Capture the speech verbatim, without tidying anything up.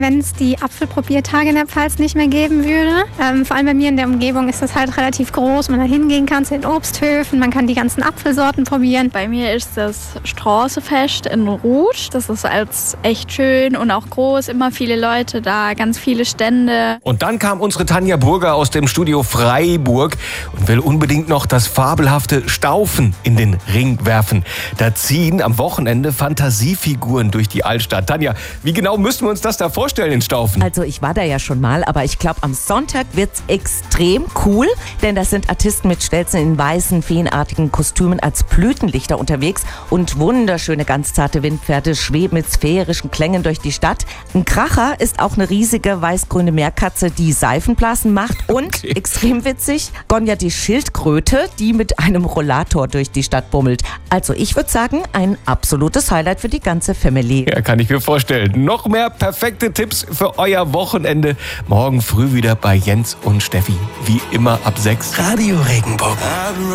Wenn es die Apfelprobiertage in der Pfalz nicht mehr geben würde, ähm, vor allem bei mir in der Umgebung ist das halt relativ groß, man da hingehen kann zu den Obsthöfen, man kann die ganzen Apfelsorten probieren. Bei mir ist das Straßenfest in Rouge, das ist als echt schön und auch groß, immer viele Leute da, ganz viele Stände. Und dann kam unsere Tanja Burger aus dem Studio Freiburg und will unbedingt noch das fabelhafte Staufen in den Ring werfen. Da ziehen am Wochenende Fantasiefiguren durch die Altstadt. Tanja, wie genau müssen wir uns das da vorstellen in Staufen? Also ich war da ja schon mal, aber ich glaube, am Sonntag wird's extrem cool, denn das sind Artisten mit Stelzen in weißen, feenartigen Kostümen als Blütenlichter unterwegs und wunderschöne, ganz zarte Windpferde schweben mit sphärischen Klängen durch die Stadt. Ein Kracher ist auch eine riesige weiß-grüne Meerkatze, die Seifenblasen macht und, okay, extrem witzig, Gonja die Schildkröte, die mit einem Rollator durch die Stadt bummelt. Also ich würde sagen, ein absolutes Highlight für die ganze Family. Ja, kann ich mir vorstellen. Noch mehr perfekte Tipps für euer Wochenende. Morgen früh wieder bei Jens und Steffi. Wie immer ab sechs. Radio Regenbogen.